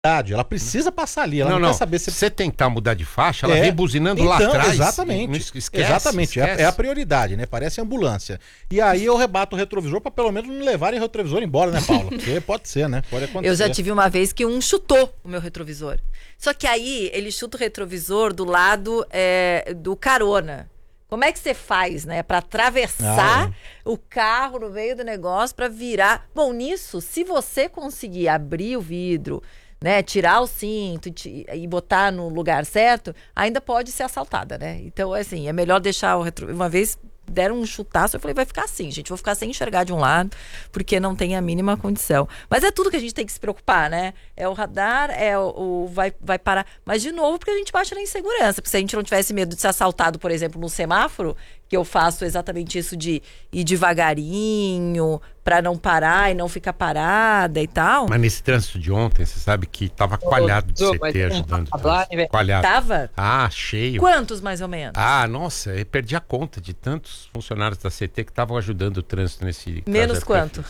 Ela precisa passar ali, ela não quer saber se você tentar mudar de faixa, ela vem buzinando lá atrás. Exatamente. Exatamente. É a prioridade, né? Parece ambulância. E aí eu rebato o retrovisor para pelo menos não levarem o retrovisor embora, né, Paula? Porque pode ser, né? Pode acontecer. Eu já tive uma vez que um chutou o meu retrovisor. Só que aí ele chuta o retrovisor do lado do carona. Como é que você faz, né? Para atravessar o carro no meio do negócio para virar. Bom, nisso, se você conseguir abrir o vidro, né, tirar o cinto e botar no lugar certo, ainda pode ser assaltada, né? Então, assim, é melhor deixar o retrovisor. Uma vez deram um chutaço, eu falei, vai ficar assim, gente, vou ficar sem enxergar de um lado, porque não tem a mínima condição. Mas é tudo que a gente tem que se preocupar, né? É o radar, vai parar. Mas, de novo, porque a gente bate na insegurança. Porque se a gente não tivesse medo de ser assaltado, por exemplo, no semáforo, que eu faço exatamente isso de ir devagarinho, pra não parar e não ficar parada e tal. Mas nesse trânsito de ontem, você sabe que tava coalhado de CT ajudando. Coalhado. Tava? Cheio. Quantos, mais ou menos? Nossa, eu perdi a conta de tantos funcionários da CT que estavam ajudando o trânsito nesse... Menos quanto?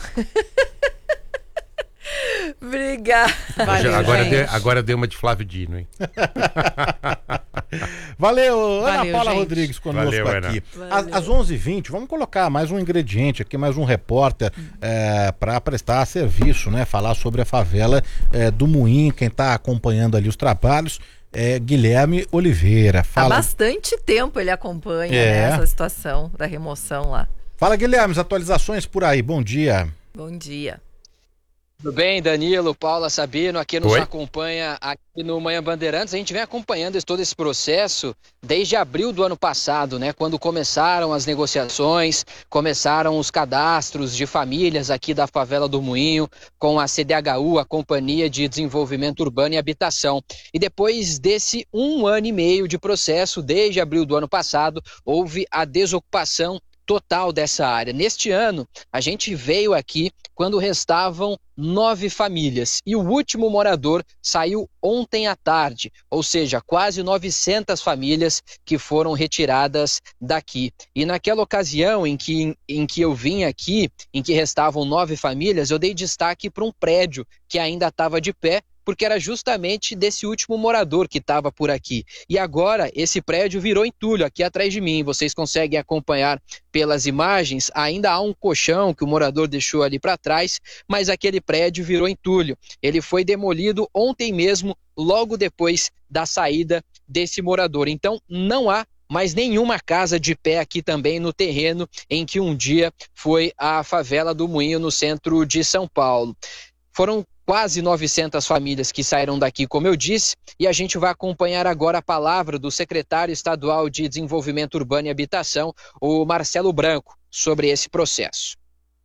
Obrigada. Agora deu uma de Flávio Dino, hein? Valeu, Ana Paula gente. Rodrigues conosco aqui. Às 11h20, vamos colocar mais um ingrediente aqui, mais um repórter para prestar serviço, né? Falar sobre a favela do Moinho. Quem está acompanhando ali os trabalhos é Guilherme Oliveira. Há bastante tempo ele acompanha essa situação da remoção lá. Fala, Guilherme, as atualizações por aí. Bom dia. Bom dia. Tudo bem, Danilo, Paula, Sabino, aqui nos acompanha aqui no Manhã Bandeirantes. A gente vem acompanhando todo esse processo desde abril do ano passado, né? Quando começaram as negociações, começaram os cadastros de famílias aqui da favela do Moinho com a CDHU, a Companhia de Desenvolvimento Urbano e Habitação. E depois desse 1 ano e meio de processo, desde abril do ano passado, houve a desocupação total dessa área. Neste ano, a gente veio aqui quando restavam 9 famílias e o último morador saiu ontem à tarde, ou seja, quase 900 famílias que foram retiradas daqui. E naquela ocasião em que eu vim aqui, em que restavam 9 famílias, eu dei destaque para um prédio que ainda estava de pé, porque era justamente desse último morador que estava por aqui. E agora esse prédio virou entulho aqui atrás de mim. Vocês conseguem acompanhar pelas imagens, ainda há um colchão que o morador deixou ali para trás, mas aquele prédio virou entulho. Ele foi demolido ontem mesmo, logo depois da saída desse morador. Então não há mais nenhuma casa de pé aqui também no terreno em que um dia foi a favela do Moinho, no centro de São Paulo. Foram quase 900 famílias que saíram daqui, como eu disse, e a gente vai acompanhar agora a palavra do secretário estadual de Desenvolvimento Urbano e Habitação, o Marcelo Branco, sobre esse processo.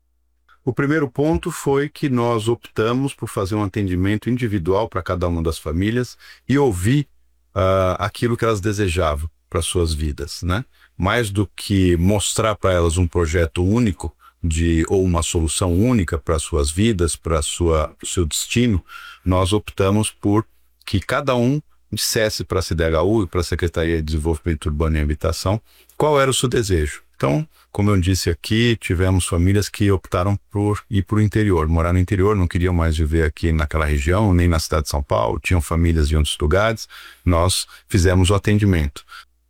O primeiro ponto foi que nós optamos por fazer um atendimento individual para cada uma das famílias e ouvir aquilo que elas desejavam para suas vidas, né? Mais do que mostrar para elas um projeto único, ou uma solução única para suas vidas, para seu destino, nós optamos por que cada um dissesse para a CDHU e para a Secretaria de Desenvolvimento Urbano e Habitação qual era o seu desejo. Então, como eu disse aqui, tivemos famílias que optaram por ir para o interior, morar no interior, não queriam mais viver aqui naquela região, nem na cidade de São Paulo, tinham famílias de outros lugares, nós fizemos o atendimento.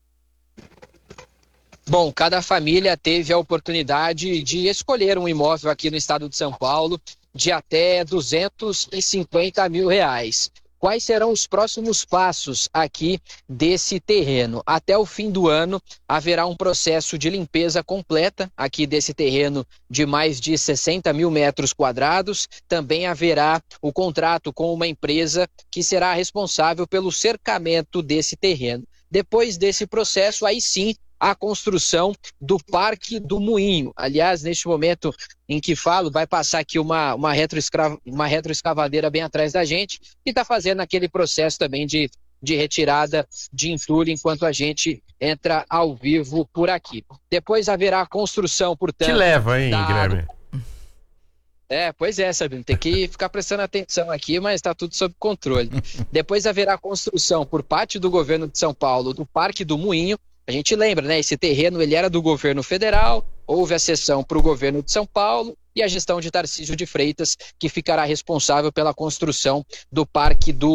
Bom, cada família teve a oportunidade de escolher um imóvel aqui no estado de São Paulo de até R$250 mil. Quais serão os próximos passos aqui desse terreno? Até o fim do ano haverá um processo de limpeza completa aqui desse terreno de mais de 60 mil metros quadrados. Também haverá o contrato com uma empresa que será responsável pelo cercamento desse terreno. Depois desse processo, aí sim, a construção do Parque do Moinho. Aliás, neste momento em que falo, vai passar aqui uma retroescavadeira bem atrás da gente, que está fazendo aquele processo também de retirada de entulho enquanto a gente entra ao vivo por aqui. Depois haverá a construção, portanto... Te leva, hein, Guilherme? Pois é, Sabino, tem que ficar prestando atenção aqui, mas está tudo sob controle. Depois haverá a construção por parte do governo de São Paulo do Parque do Moinho. A gente lembra, né? Esse terreno ele era do governo federal, houve a cessão para o governo de São Paulo e a gestão de Tarcísio de Freitas, que ficará responsável pela construção do Parque do